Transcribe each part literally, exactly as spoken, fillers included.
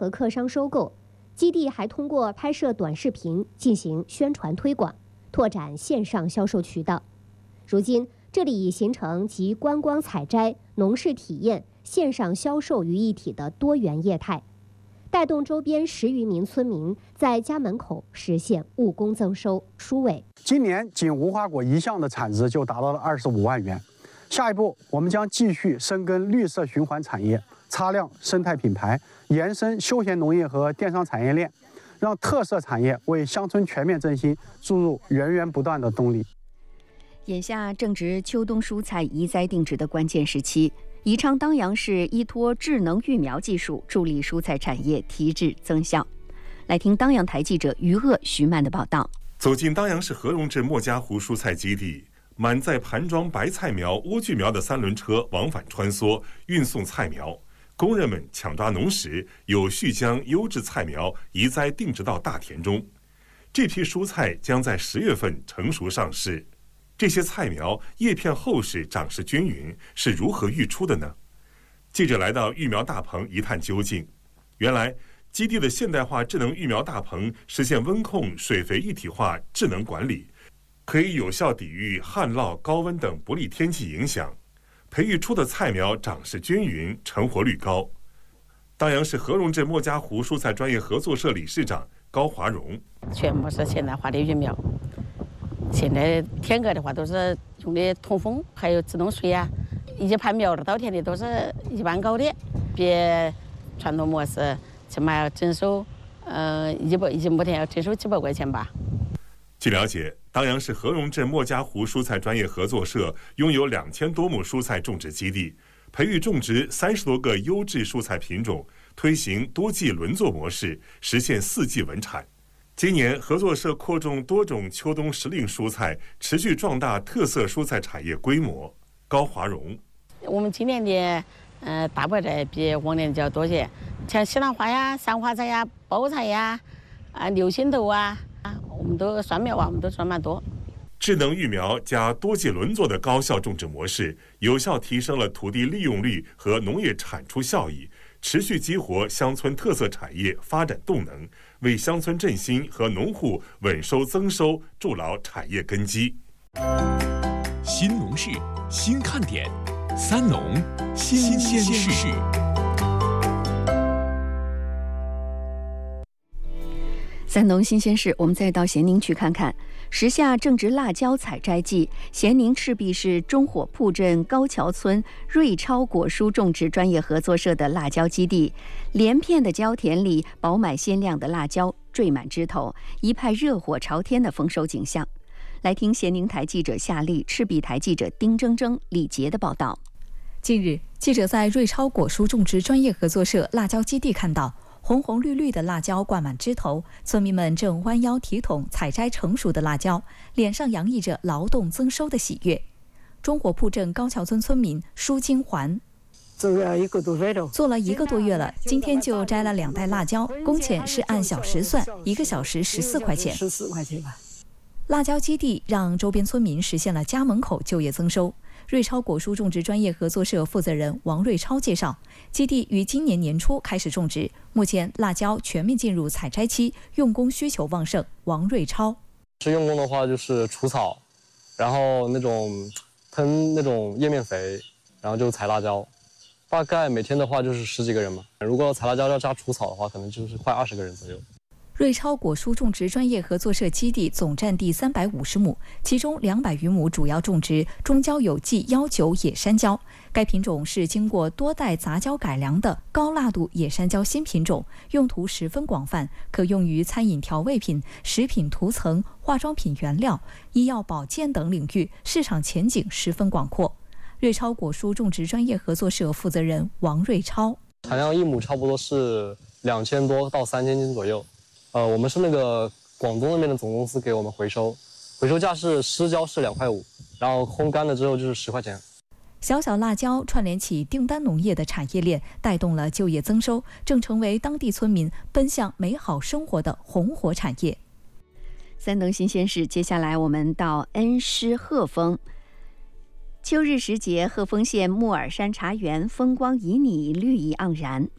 和客商收购。基地还通过拍摄短视频进行宣传推广，拓展线上销售渠道。如今，这里已形成集观光采摘、农事体验、线上销售于一体的多元业态，带动周边十余名村民在家门口实现务工增收。舒伟， 今年仅无花果一项的产值就达到了二十五万元。下一步，我们将继续深耕绿色循环产业，擦亮生态品牌，延伸休闲农业和电商产业链，让特色产业为乡村全面振兴注入源源不断的动力。 眼下正值秋冬蔬菜移栽定植的关键时期，宜昌当阳市依托智能育苗技术，助力蔬菜产业提质增效。来听当阳台记者于鄂、徐曼的报道。 走进当阳市和荣镇莫家湖蔬菜基地，满载盘装白菜苗、莴苣苗的三轮车往返穿梭，运送菜苗。工人们抢抓农时，有序将优质菜苗移栽定植到大田中。这批蔬菜将在十月份成熟上市。这些菜苗叶片厚实，长势均匀，是如何育出的呢？记者来到育苗大棚一探究竟。原来，基地的现代化智能育苗大棚实现温控、水肥一体化智能管理，可以有效抵御旱涝、高温等不利天气影响。培育出的菜苗长势均匀，成活率高。当阳市和荣镇莫家湖蔬菜专业合作社理事长高华荣： 全部是现代化的育苗。现在田埂的话都是用的通风，还有自动水啊。一级盘苗的稻田的都是一般高的，比传统模式起码要征收，呃，一百一斤亩田要征收几百块钱吧。 据了解，当阳市和荣镇莫家湖蔬菜专业合作社拥有两千多亩蔬菜种植基地，培育种植三十多个优质蔬菜品种，推行多季轮作模式，实现四季稳产。今年合作社扩种多种秋冬时令蔬菜，持续壮大特色蔬菜产业规模。高华荣： 我们今年的呃大白菜比往年就要多些，像西兰花呀、三花菜呀、包菜呀、啊六星豆啊，我们都蒜苗啊，我们都种蛮多。 智能育苗加多季轮作的高效种植模式，有效提升了土地利用率和农业产出效益，持续激活乡村特色产业发展动能，为乡村振兴和农户稳收增收筑牢产业根基。 新农事，新看点，三农新鲜事。 三农新鲜事，我们再到咸宁去看看。时下正值辣椒采摘季，咸宁赤壁市中火铺镇高桥村瑞超果蔬种植专业合作社的辣椒基地，连片的椒田里饱满鲜亮的辣椒缀满枝头，一派热火朝天的丰收景象。来听咸宁台记者夏丽、赤壁台记者丁铮铮、李杰的报道。 近日，记者在瑞超果蔬种植专业合作社辣椒基地看到，红红绿绿的辣椒挂满枝头，村民们正弯腰提桶采摘成熟的辣椒，脸上洋溢着劳动增收的喜悦。中火铺镇高桥村村民舒金环： 做了一个多月了， 做了一个多月了，今天就摘了两袋辣椒，工钱是按小时算，一个小时十四块钱。 十四块钱吧。 辣椒基地让周边村民实现了家门口就业增收。瑞超果蔬种植专业合作社负责人王瑞超介绍，基地于今年年初开始种植，目前辣椒全面进入采摘期，用工需求旺盛。王瑞超： 是用工的话就是除草，然后那种喷那种叶面肥，然后就采辣椒，大概每天的话就是十几个人嘛。如果采辣椒要加除草的话，可能就是快二十个人左右。 瑞超果蔬种植专业合作社基地总占地三百五十亩，其中两百余亩主要种植中焦有机幺九野山椒，该品种是经过多代杂交改良的高辣度野山椒新品种，用途十分广泛，可用于餐饮调味品、食品涂层、化妆品原料、医药保健等领域，市场前景十分广阔。瑞超果蔬种植专业合作社负责人王瑞超： 产量一亩差不多是两千多到三千斤左右。呃，我们是那个广东那边的总公司给我们回收，回收价是湿椒是两块五，然后烘干了之后就是十块钱。 小小辣椒串联起订单农业的产业链，带动了就业增收，正成为当地村民奔向美好生活的红火产业。 三农新鲜事，接下来我们到恩施鹤峰。秋日时节，鹤峰县木耳山茶园风光旖旎，绿意盎然。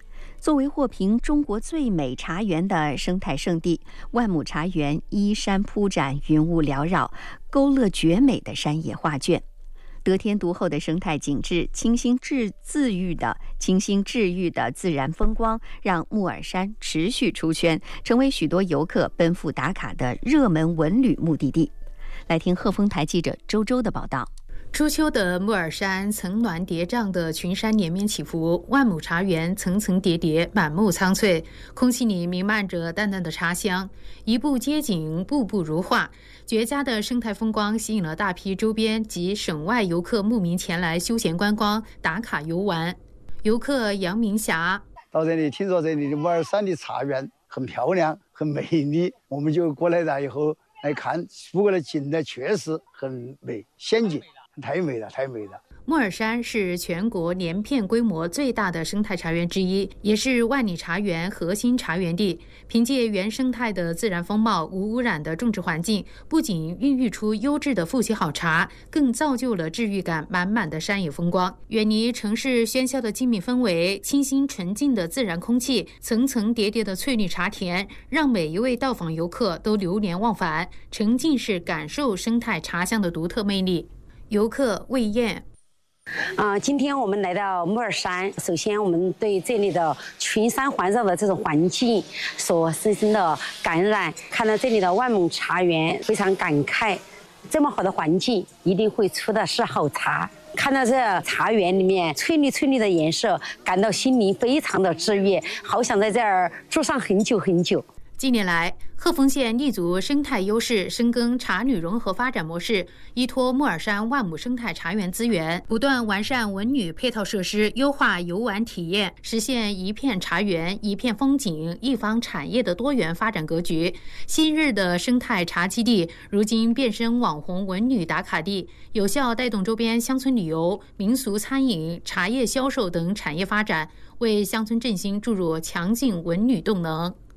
作为获评中国最美茶园的生态胜地，万亩茶园依山铺展，云雾缭绕，勾勒绝美的山野画卷。得天独厚的生态景致，清新治自愈的清新治愈的自然风光，让木尔山持续出圈，成为许多游客奔赴打卡的热门文旅目的地。来听鹤峰台记者周周的报道。 初秋的木尔山，层峦叠嶂的群山连绵起伏，万亩茶园层层叠叠，满目苍翠，空气里弥漫着淡淡的茶香，一步街景，步步如画。绝佳的生态风光吸引了大批周边及省外游客慕名前来休闲观光、打卡游玩。游客杨明霞到这里，听说这里的木尔山的茶园很漂亮、很美丽，我们就过来了以后来看，不过的景呢确实很美，仙境，太美了，太美了。 木尔山是全国连片规模最大的生态茶园之一，也是万里茶园核心茶园地。凭借原生态的自然风貌、无污染的种植环境，不仅孕育出优质的富硒好茶，更造就了治愈感满满的山野风光。远离城市喧嚣的精密氛围，清新纯净的自然空气，层层叠叠的翠绿茶田，让每一位到访游客都流连忘返，沉浸式感受生态茶香的独特魅力。游客魏燕。 啊、呃，今天我们来到木尔山，首先我们对这里的群山环绕的这种环境所深深的感染，看到这里的万亩茶园，非常感慨，这么好的环境一定会出的是好茶。看到这茶园里面翠绿翠绿的颜色，感到心灵非常的治愈，好想在这儿住上很久很久。 近年来，鹤峰县立足生态优势，深耕茶旅融合发展模式，依托木尔山万亩生态茶园资源，不断完善文旅配套设施，优化游玩体验，实现一片茶园、一片风景、一方产业的多元发展格局。昔日的生态茶基地，如今变身网红文旅打卡地，有效带动周边乡村旅游、民俗餐饮、茶叶销售等产业发展，为乡村振兴注入强劲文旅动能。